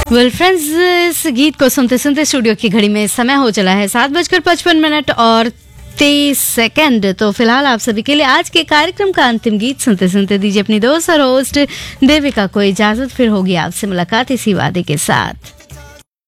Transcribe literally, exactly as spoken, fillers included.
Well friends, इस गीत को सुनते सुनते स्टूडियो की घड़ी में समय हो चला है सात बजकर पचपन मिनट और तेईस सेकंड। तो फिलहाल आप सभी के लिए आज के कार्यक्रम का अंतिम गीत सुनते सुनते दीजिए अपनी दोस्त और होस्ट देविका को इजाजत। फिर होगी आपसे मुलाकात इसी वादे के साथ।